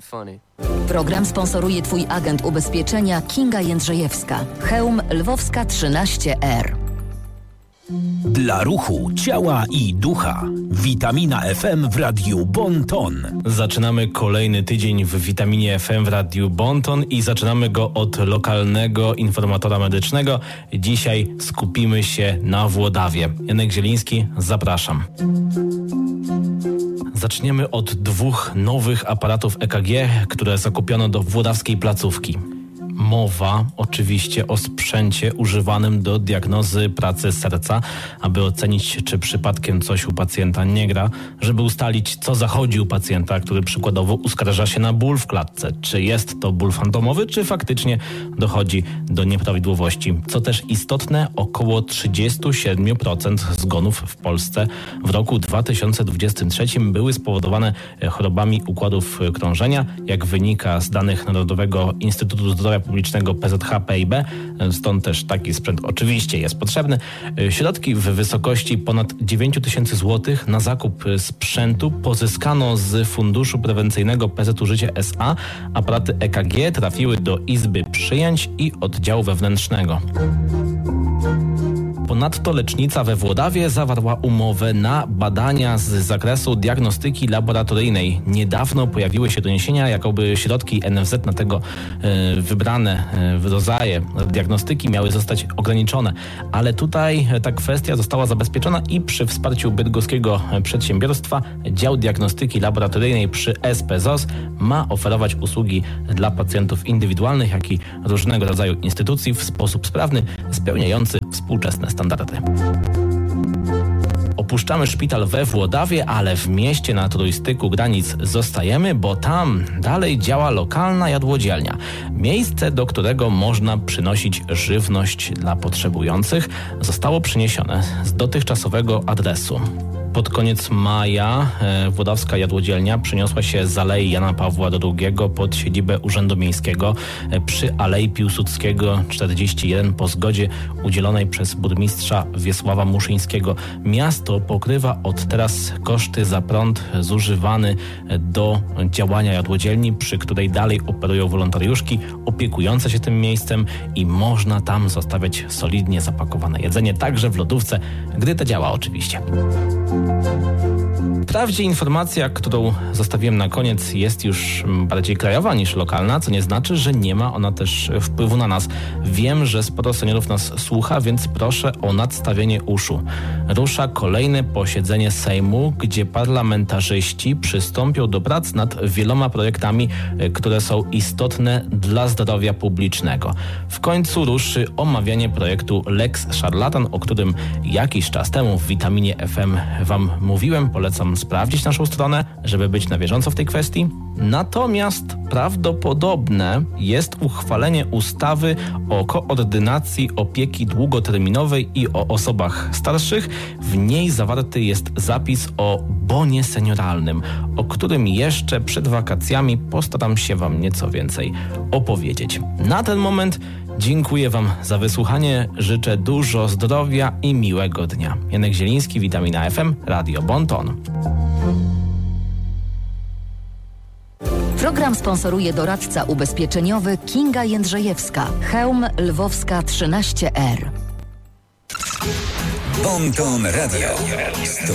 Program sponsoruje Twój agent ubezpieczenia Kinga Jędrzejewska. Chełm Lwowska 13R. Dla ruchu, ciała i ducha. Witamina FM w Radiu Bon Ton. Zaczynamy kolejny tydzień w Witaminie FM w Radiu Bon Ton i zaczynamy go od lokalnego informatora medycznego. Dzisiaj skupimy się na Włodawie. Janek Zieliński, zapraszam. Zaczniemy od 2 nowych aparatów EKG, które zakupiono do włodawskiej placówki. Mowa oczywiście o sprzęcie używanym do diagnozy pracy serca, aby ocenić, czy przypadkiem coś u pacjenta nie gra, żeby ustalić, co zachodzi u pacjenta, który przykładowo uskarża się na ból w klatce. Czy jest to ból fantomowy, czy faktycznie dochodzi do nieprawidłowości. Co też istotne, około 37% zgonów w Polsce w roku 2023 były spowodowane chorobami układów krążenia, jak wynika z danych Narodowego Instytutu Zdrowia Publicznego PZH-PIB, stąd też taki sprzęt oczywiście jest potrzebny. Środki w wysokości ponad 9 tysięcy złotych na zakup sprzętu pozyskano z Funduszu Prewencyjnego PZU Życie S.A. Aparaty EKG trafiły do Izby Przyjęć i Oddziału Wewnętrznego. Ponadto lecznica we Włodawie zawarła umowę na badania z zakresu diagnostyki laboratoryjnej. Niedawno pojawiły się doniesienia, jakoby środki NFZ na tego wybrane rodzaje diagnostyki miały zostać ograniczone. Ale tutaj ta kwestia została zabezpieczona i przy wsparciu bydgoskiego przedsiębiorstwa dział diagnostyki laboratoryjnej przy SPZOS ma oferować usługi dla pacjentów indywidualnych, jak i różnego rodzaju instytucji w sposób sprawny, spełniający współczesne standardy. Opuszczamy szpital we Włodawie, ale w mieście na trójstyku granic zostajemy, bo tam dalej działa lokalna jadłodzielnia. Miejsce, do którego można przynosić żywność dla potrzebujących, zostało przeniesione z dotychczasowego adresu. Pod koniec maja włodawska jadłodzielnia przeniosła się z Alei Jana Pawła II pod siedzibę Urzędu Miejskiego przy Alei Piłsudskiego 41 po zgodzie udzielonej przez burmistrza Wiesława Muszyńskiego. Miasto pokrywa od teraz koszty za prąd zużywany do działania jadłodzielni, przy której dalej operują wolontariuszki opiekujące się tym miejscem i można tam zostawiać solidnie zapakowane jedzenie, także w lodówce, gdy to działa oczywiście. Wprawdzie informacja, którą zostawiłem na koniec, jest już bardziej krajowa niż lokalna, co nie znaczy, że nie ma ona też wpływu na nas. Wiem, że sporo seniorów nas słucha, więc proszę o nadstawienie uszu. Rusza kolejne posiedzenie Sejmu, gdzie parlamentarzyści przystąpią do prac nad wieloma projektami, które są istotne dla zdrowia publicznego. W końcu ruszy omawianie projektu Lex Szarlatan, o którym jakiś czas temu w Witaminie FM Wam mówiłem. Polecam sprawdzić naszą stronę, żeby być na bieżąco w tej kwestii. Natomiast prawdopodobne jest uchwalenie ustawy o koordynacji opieki długoterminowej i o osobach starszych. W niej zawarty jest zapis o bonie senioralnym, o którym jeszcze przed wakacjami postaram się Wam nieco więcej opowiedzieć. Na ten moment dziękuję Wam za wysłuchanie, życzę dużo zdrowia i miłego dnia. Janek Zieliński, Witamina FM, Radio Bon Ton. Program sponsoruje doradca ubezpieczeniowy Kinga Jędrzejewska. Chełm Lwowska 13R. Bon Ton Radio.